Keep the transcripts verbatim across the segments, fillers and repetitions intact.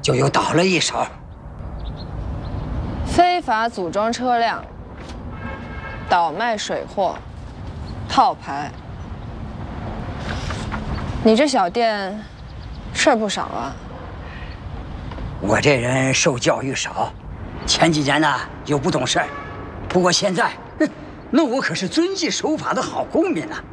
就又倒了一手。 非法组装车辆，倒卖水货，套牌。你这小店事儿不少啊。 我这人受教育少，前几年呢又不懂事儿，不过现在，哼，那我可是遵纪守法的好公民呐。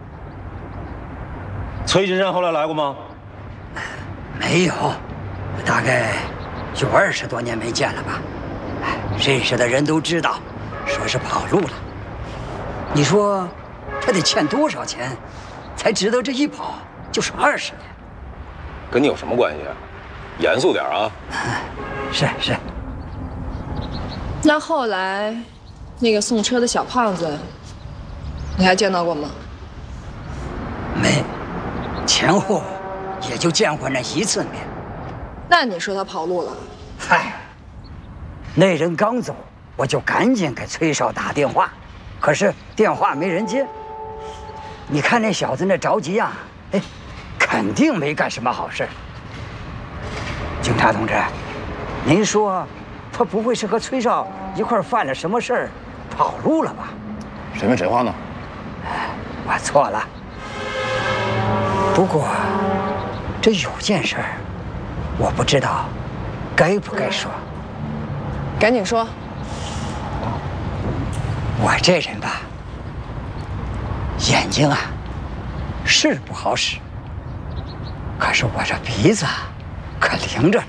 崔金山后来来过吗？ 没有，大概有二十多年没见了吧。认识的人都知道，说是跑路了。你说他得欠多少钱，才值得这一跑就是二十年？ 跟你有什么关系啊？严肃点啊！ 是是。 那后来，那个送车的小胖子，你还见到过吗？ 没，前后也就见过那一次面。 那你说他跑路了？ 嗨，那人刚走，我就赶紧给崔少打电话，可是电话没人接。你看那小子那着急呀、啊，哎，肯定没干什么好事。警察同志，您说他不会是和崔少一块犯了什么事儿，跑路了吧？ 谁问谁话呢？ 我错了。不过这有件事儿，我不知道该不该说。 赶紧说。 我这人吧，眼睛啊是不好使，可是我这鼻子啊可灵着呢。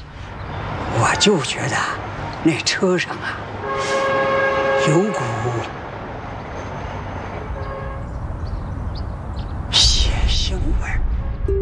我就觉得那车上啊有股